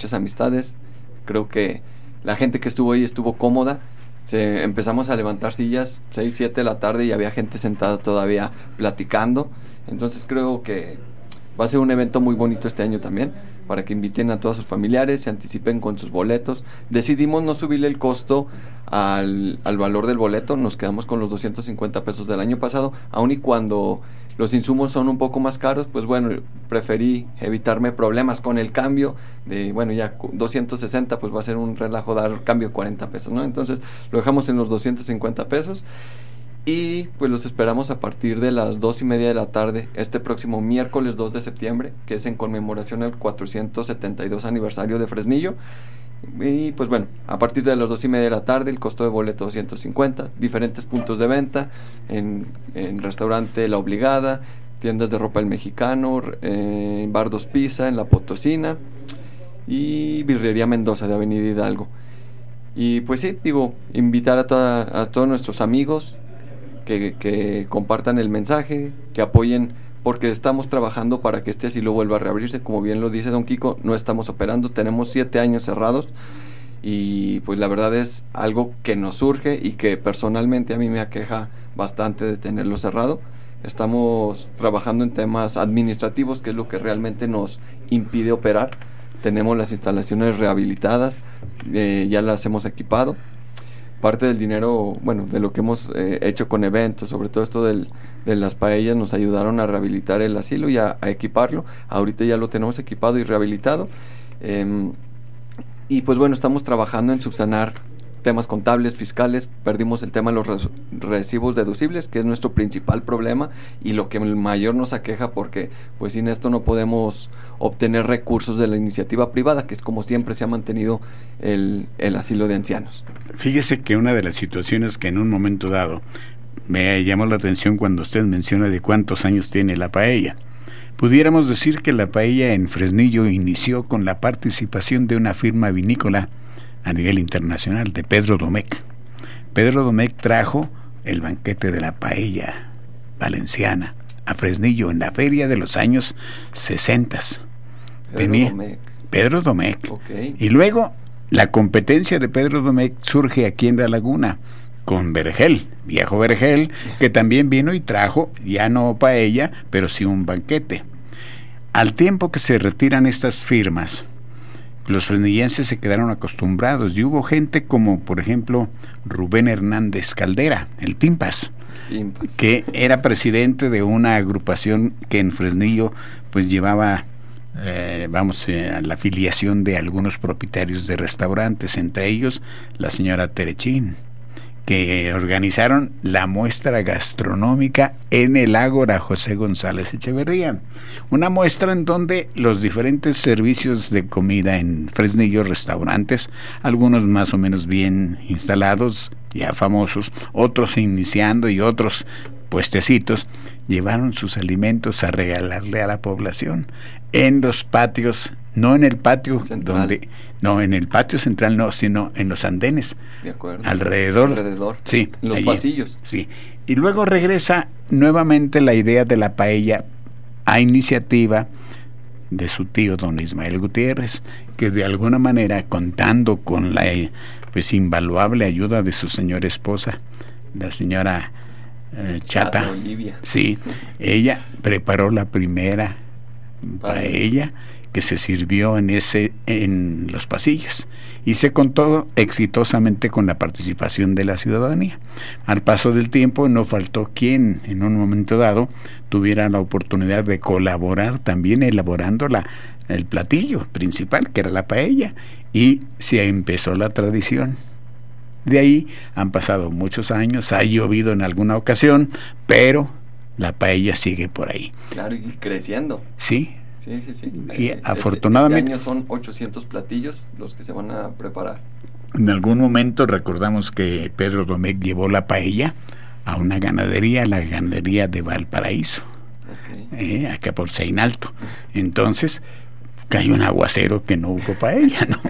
muchas amistades. Creo que la gente que estuvo ahí estuvo cómoda. Empezamos a levantar sillas 6, 7 de la tarde y había gente sentada todavía platicando. Entonces creo que va a ser un evento muy bonito este año también, para que inviten a todos sus familiares, se anticipen con sus boletos. Decidimos no subirle el costo al valor del boleto, nos quedamos con los 250 pesos del año pasado, aun y cuando los insumos son un poco más caros, pues bueno, preferí evitarme problemas con el cambio de, bueno, ya 260, pues va a ser un relajo dar cambio de 40 pesos, ¿no? Entonces lo dejamos en los 250 pesos y pues los esperamos a partir de las 2:30 de la tarde, este próximo miércoles 2 de septiembre, que es en conmemoración al 472 aniversario de Fresnillo. Y pues bueno, a partir de las 2:30 de la tarde, el costo de boleto 250, diferentes puntos de venta, en restaurante La Obligada, tiendas de ropa El Mexicano, en Bar Dos Pizza, en La Potosina y Birrería Mendoza de Avenida Hidalgo. Y pues sí, digo, invitar a todos nuestros amigos que compartan el mensaje, que apoyen, porque estamos trabajando para que este asilo vuelva a reabrirse. Como bien lo dice don Kiko, no estamos operando, tenemos 7 años cerrados y pues la verdad es algo que nos surge y que personalmente a mí me aqueja bastante de tenerlo cerrado. Estamos trabajando en temas administrativos, que es lo que realmente nos impide operar. Tenemos las instalaciones rehabilitadas, ya las hemos equipado. Parte del dinero, bueno, de lo que hemos hecho con eventos, sobre todo esto de las paellas, nos ayudaron a rehabilitar el asilo y a equiparlo. Ahorita ya lo tenemos equipado y rehabilitado. Y pues bueno, estamos trabajando en subsanar temas contables, fiscales. Perdimos el tema de los recibos deducibles, que es nuestro principal problema y lo que mayor nos aqueja, porque pues sin esto no podemos obtener recursos de la iniciativa privada, que es como siempre se ha mantenido el asilo de ancianos. Fíjese que una de las situaciones que en un momento dado me llamó la atención cuando usted menciona de cuántos años tiene la paella. Pudiéramos decir que la paella en Fresnillo inició con la participación de una firma vinícola a nivel internacional, de Pedro Domecq. Pedro Domecq trajo el banquete de la paella valenciana a Fresnillo en la feria de los años 60. Pedro Domecq. Okay. Y luego la competencia de Pedro Domecq surge aquí en La Laguna con Vergel, viejo Vergel, que también vino y trajo, ya no paella, pero sí un banquete. Al tiempo que se retiran estas firmas, los fresnillenses se quedaron acostumbrados y hubo gente como, por ejemplo, Rubén Hernández Caldera, el Pimpas, que era presidente de una agrupación que en Fresnillo pues llevaba a la afiliación de algunos propietarios de restaurantes, entre ellos la señora Terechín, que organizaron la muestra gastronómica en el Ágora José González Echeverría, una muestra en donde los diferentes servicios de comida en Fresnillo, restaurantes, algunos más o menos bien instalados, ya famosos, otros iniciando y otros puestecitos, llevaron sus alimentos a regalarle a la población en los patios, no en el patio central. En el patio central no, sino en los andenes. De acuerdo. Alrededor. Sí. En los allí, pasillos. Sí. Y luego regresa nuevamente la idea de la paella a iniciativa de su tío don Ismael Gutiérrez, que de alguna manera, contando con la pues invaluable ayuda de su señora esposa, la señora Chata Olivia. Sí, ella preparó la primera paella que se sirvió en los pasillos y se contó exitosamente con la participación de la ciudadanía. Al paso del tiempo no faltó quien en un momento dado tuviera la oportunidad de colaborar también elaborando el platillo principal, que era la paella, y se empezó la tradición. De ahí han pasado muchos años, ha llovido en alguna ocasión, pero la paella sigue por ahí. Claro, y creciendo. Sí. Sí. Y afortunadamente este año son 800 platillos los que se van a preparar. En algún momento recordamos que Pedro Domecq llevó la paella a una ganadería, la ganadería de Valparaíso, acá por Seinalto. Entonces cayó un aguacero que no hubo paella, ¿no?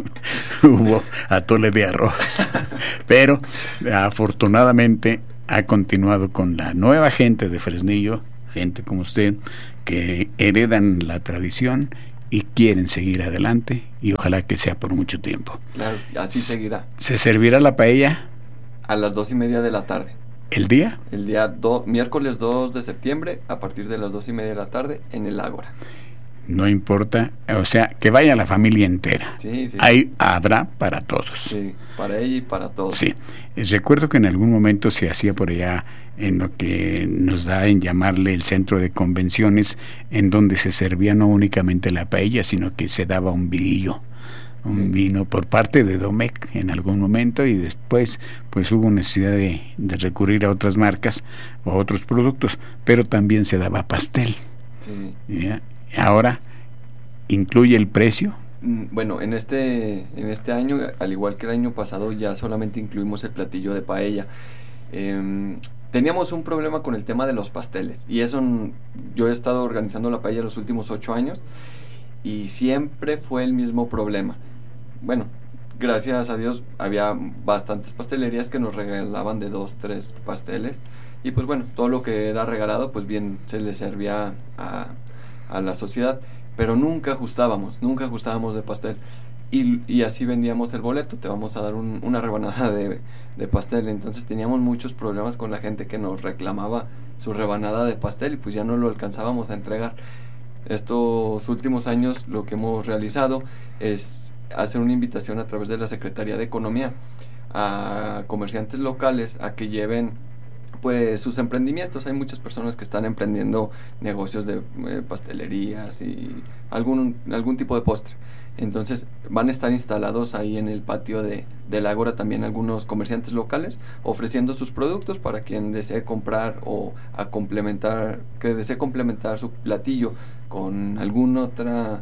Hubo atole de arroz. Pero afortunadamente ha continuado con la nueva gente de Fresnillo, gente como usted, que heredan la tradición y quieren seguir adelante, y ojalá que sea por mucho tiempo. Claro, así seguirá. ¿Se servirá la paella? A las 2:30 de la tarde. ¿El día? El día miércoles 2 de septiembre, a partir de las 2:30 de la tarde, en el Ágora. No importa, o sea, que vaya la familia entera. Sí, sí. Ahí habrá para todos. Sí, para ella y para todos. Sí. Recuerdo que en algún momento se hacía por allá, en lo que nos da en llamarle el centro de convenciones, en donde se servía no únicamente la paella, sino que se daba un vino por parte de Domecq en algún momento, y después pues hubo necesidad de recurrir a otras marcas o a otros productos, pero también se daba pastel. Sí. ¿Ya? Ahora, ¿incluye el precio? Bueno, en este año, al igual que el año pasado, ya solamente incluimos el platillo de paella. Teníamos un problema con el tema de los pasteles, y eso yo he estado organizando la paella los últimos 8 años y siempre fue el mismo problema. Bueno, gracias a Dios había bastantes pastelerías que nos regalaban de 2, 3 pasteles, y pues bueno, todo lo que era regalado pues bien se le servía a la sociedad, pero nunca ajustábamos de pastel, y así vendíamos el boleto, te vamos a dar una rebanada de pastel. Entonces teníamos muchos problemas con la gente que nos reclamaba su rebanada de pastel, y pues ya no lo alcanzábamos a entregar. Estos últimos años lo que hemos realizado es hacer una invitación a través de la Secretaría de Economía a comerciantes locales a que lleven pues sus emprendimientos. Hay muchas personas que están emprendiendo negocios de pastelerías y algún tipo de postre. Entonces van a estar instalados ahí en el patio del Ágora también algunos comerciantes locales ofreciendo sus productos para quien desee comprar o que desee complementar su platillo con algún otra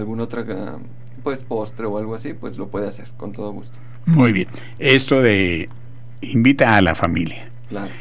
pues postre o algo así, pues lo puede hacer con todo gusto. Muy bien. Esto de invita a la familia. Claro.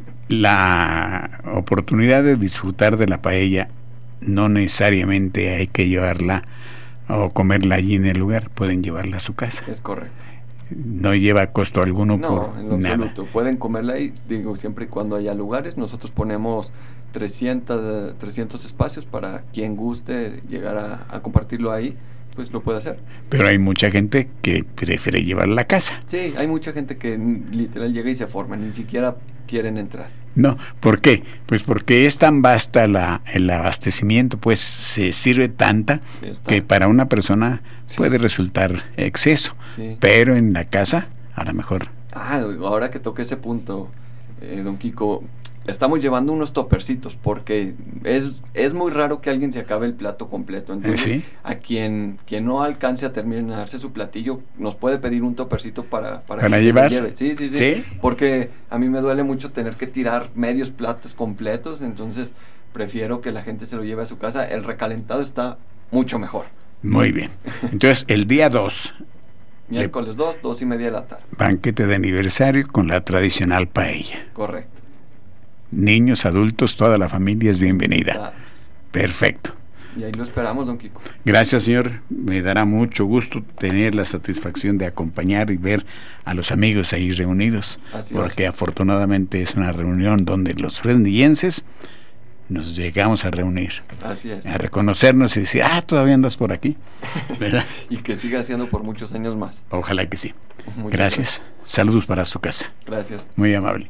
La oportunidad de disfrutar de la paella no necesariamente hay que llevarla o comerla allí en el lugar, pueden llevarla a su casa. Es correcto. No lleva costo alguno. No, por en lo nada. absoluto. Pueden comerla ahí, digo, siempre y cuando haya lugares. Nosotros ponemos 300 espacios para quien guste llegar a compartirlo ahí, pues lo puede hacer. Pero hay mucha gente que prefiere llevarla a la casa. Sí, hay mucha gente que literal llega y se forma, ni siquiera quieren entrar. No, ¿por qué? Pues porque es tan vasta el abastecimiento, pues se sirve tanta que para una persona puede resultar exceso. Sí. Pero en la casa, a lo mejor. Ahora que toque ese punto, don Kiko, estamos llevando unos topercitos porque es muy raro que alguien se acabe el plato completo. Entonces, ¿sí? A quien no alcance a terminarse su platillo, nos puede pedir un topercito para que llevar. Se lo lleve. Sí. Porque a mí me duele mucho tener que tirar medios platos completos, entonces prefiero que la gente se lo lleve a su casa. El recalentado está mucho mejor. Muy bien. Entonces, el día 2. Miércoles 2:30 de la tarde. Banquete de aniversario con la tradicional paella. Correcto. Niños, adultos, toda la familia es bienvenida. Perfecto. Y ahí lo esperamos, don Kiko. Gracias, señor. Me dará mucho gusto tener la satisfacción de acompañar y ver a los amigos ahí reunidos. Porque afortunadamente es una reunión donde los fresnillenses nos llegamos a reunir. Así es. A reconocernos y decir, todavía andas por aquí. ¿Verdad? Y que siga siendo por muchos años más. Ojalá que sí. Gracias. Saludos para su casa. Gracias. Muy amable.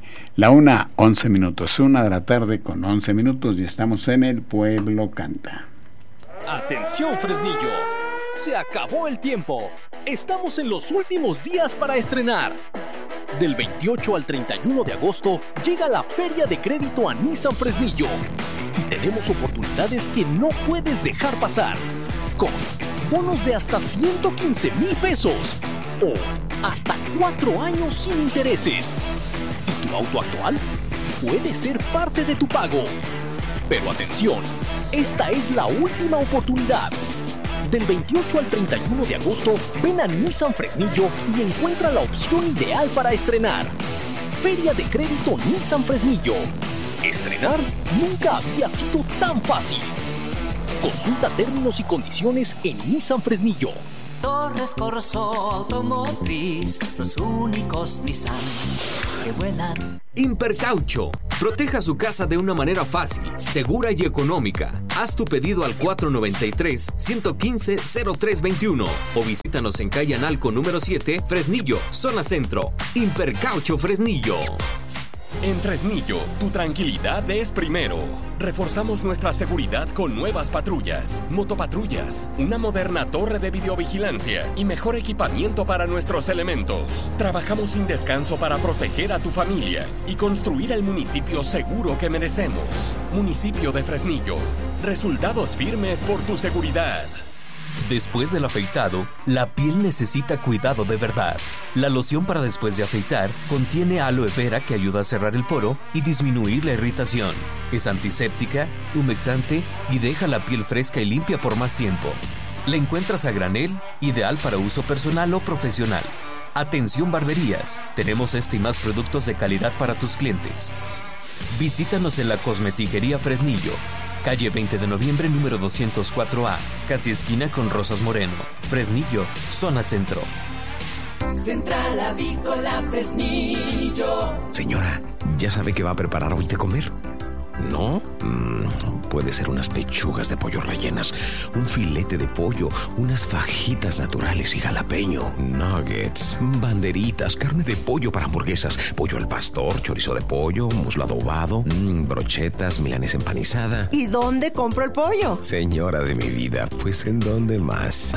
1:11. 1 de la tarde con 11 minutos y estamos en El Pueblo Canta. Atención, Fresnillo. Se acabó el tiempo. Estamos en los últimos días para estrenar. Del 28 al 31 de agosto llega la Feria de Crédito a Nissan Fresnillo. Y tenemos oportunidades que no puedes dejar pasar. Con bonos de hasta 115,000 pesos. O hasta 4 años sin intereses. ¿Y tu auto actual? Puede ser parte de tu pago. Pero atención, esta es la última oportunidad. Del 28 al 31 de agosto, ven a Nissan Fresnillo y encuentra la opción ideal para estrenar. Feria de Crédito Nissan Fresnillo. Estrenar nunca había sido tan fácil. Consulta términos y condiciones en Nissan Fresnillo. Torres Corso Automotriz, los únicos Nissan que vuelan. Impercaucho, Proteja su casa de una manera fácil, segura y económica. Haz tu pedido al 493-115-0321 o visítanos en calle Analco número 7, Fresnillo, zona centro. Impercaucho Fresnillo. En Fresnillo, tu tranquilidad es primero. Reforzamos nuestra seguridad con nuevas patrullas, motopatrullas, una moderna torre de videovigilancia y mejor equipamiento para nuestros elementos. Trabajamos sin descanso para proteger a tu familia y construir el municipio seguro que merecemos. Municipio de Fresnillo. Resultados firmes por tu seguridad. Después del afeitado, la piel necesita cuidado de verdad. La loción para después de afeitar contiene aloe vera que ayuda a cerrar el poro y disminuir la irritación. Es antiséptica, humectante y deja la piel fresca y limpia por más tiempo. La encuentras a granel, ideal para uso personal o profesional. Atención barberías, tenemos este y más productos de calidad para tus clientes. Visítanos en la Cosmetiquería Fresnillo, calle 20 de noviembre número 204A, casi esquina con Rosas Moreno, Fresnillo, zona centro. Central Avícola Fresnillo. Señora, ¿ya sabe qué va a preparar hoy de comer? ¿No? Puede ser unas pechugas de pollo rellenas, un filete de pollo, unas fajitas naturales y jalapeño, nuggets, banderitas, carne de pollo para hamburguesas, pollo al pastor, chorizo de pollo, muslo adobado, brochetas, milanesa empanizada. ¿Y dónde compro el pollo? Señora de mi vida, pues ¿en dónde más?